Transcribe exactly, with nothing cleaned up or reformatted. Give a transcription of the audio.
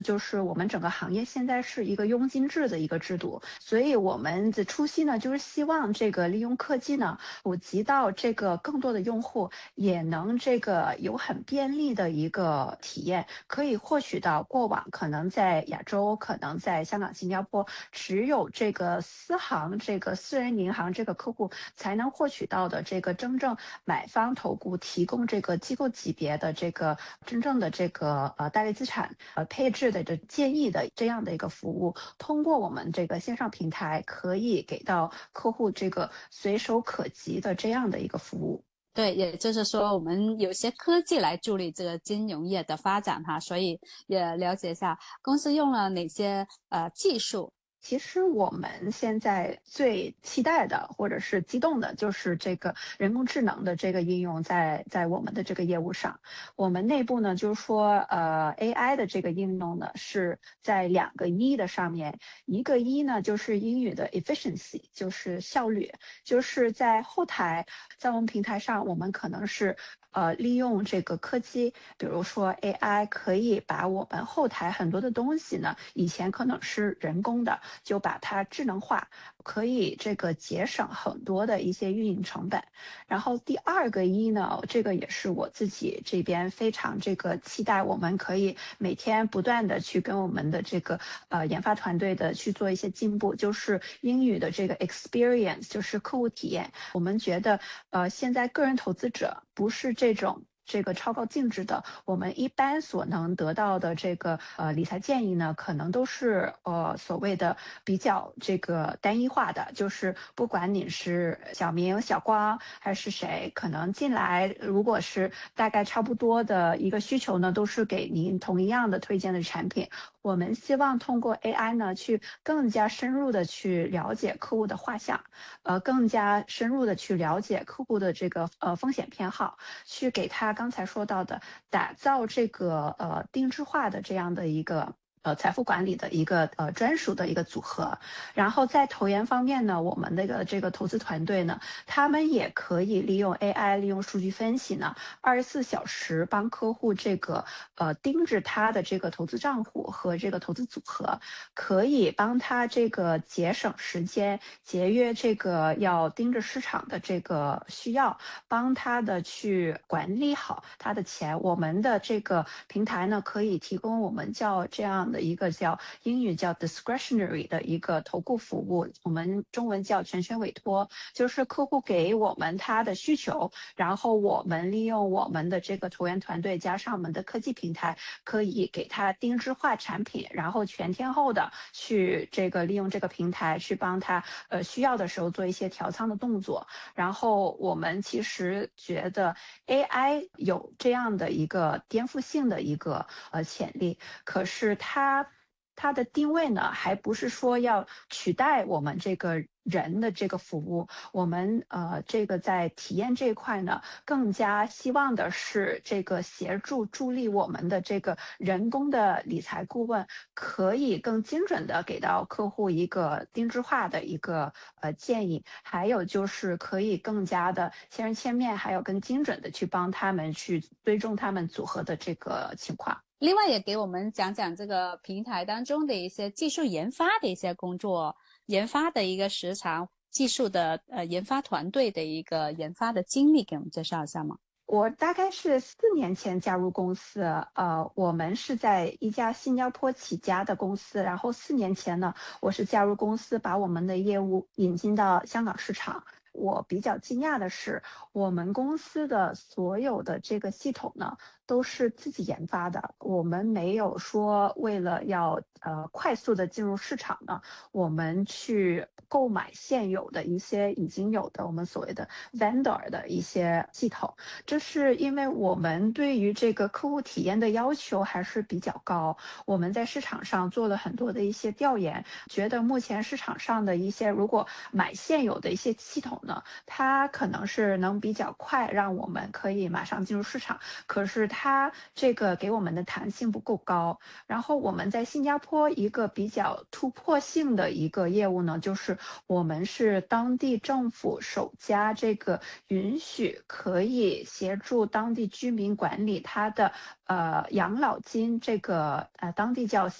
就是我们整个行业现在是一个佣金制的一个制度，所以我们的初心呢，就是希望这个利用科技呢，普及到这个更多的用户也能这个有很便利的一个体验，可以获取到过往可能在亚洲，可能在香港、新加坡，只有这个私行、这个私人银行这个客户才能获取到的这个真正买方投顾提供这个机构级别的这个真正的这个呃大类资产呃配置的这建议的这样的一个服务，通过我们这个线上平台可以给到客户这个随手可及的这样的一个服务。 对，也就是说，我们有些科技来助力这个金融业的发展哈，所以也了解一下公司用了哪些呃技术。 其实我们现在最期待的或者是激动的，就是这个人工智能的这个应用在在我们的这个业务上。我们内部呢，就是说，呃，A I 的这个应用呢是在两个一的上面，一个一呢就是英语的 efficiency，就是效率，就是在后台，在我们平台上，我们可能是。呃，利用这个科技，比如说 A I，可以把我们后台很多的东西呢，以前可能是人工的，就把它智能化，可以这个节省很多的一些运营成本。然后第二个一呢，这个也是我自己这边非常这个期待，我们可以每天不断的去跟我们的这个呃研发团队的去做一些进步，就是英语的这个 experience，就是客户体验。我们觉得呃现在个人投资者不是这种。这个超高净值的，我们一般所能得到的这个呃理财建议呢，可能都是呃所谓的比较这个单一化的，就是不管你是小明、小光还是谁，可能进来如果是大概差不多的一个需求呢，都是给您同一样的推荐的产品。我们希望通过 A I 呢，去更加深入的去了解客户的画像，呃，更加深入的去了解客户的这个呃风险偏好，去给他刚才说到的打造这个呃定制化的这样的一个。呃，财富管理的一个呃专属的一个组合，然后在投研方面呢，我们那个这个投资团队呢，他们也可以利用 A I，利用数据分析呢，二十四小时帮客户这个呃盯着他的这个投资账户和这个投资组合，可以帮他这个节省时间，节约这个要盯着市场的这个需要，帮他的去管理好他的钱。我们的这个平台呢，可以提供我们叫这样的一个叫英语叫 discretionary 的一个投顾服务，我们中文叫全权委托，就是客户给我们他的需求，然后我们利用我们的这个投研团队加上我们的科技平台，可以给他定制化产品，然后全天候的去这个利用这个平台去帮他呃需要的时候做一些调仓的动作。然后我们其实觉得 A I 有这样的一个颠覆性的一个呃潜力，可是它它的定位呢，还不是说要取代我们这个人的这个服务。我们呃这个在体验这一块呢，更加希望的是这个协助助力我们的这个人工的理财顾问，可以更精准的给到客户一个定制化的一个呃建议，还有就是可以更加的千人千面，还有更精准的去帮他们去追踪他们组合的这个情况。 另外也给我们讲讲这个平台当中的一些技术研发的一些工作，研发的一个时长，技术的呃研发团队的一个研发的经历，给我们介绍一下吗？ 我大概是四年前加入公司，呃，我们是在一家新加坡起家的公司，然后四年前呢，我是加入公司，把我们的业务引进到香港市场。我比较惊讶的是，我们公司的所有的这个系统呢，都是自己研发的。我们没有说为了要呃快速的进入市场呢，我们去购买现有的一些已经有的我们所谓的 vendor 的一些系统。这是因为我们对于这个客户体验的要求还是比较高。我们在市场上做了很多的一些调研，觉得目前市场上的一些如果买现有的一些系统呢，它可能是能比较快让我们可以马上进入市场，可是它它这个给我们的弹性不够高。然后我们在新加坡一个比较突破性的一个业务呢，就是我们是当地政府首家这个允许可以协助当地居民管理他的呃养老金，这个呃当地叫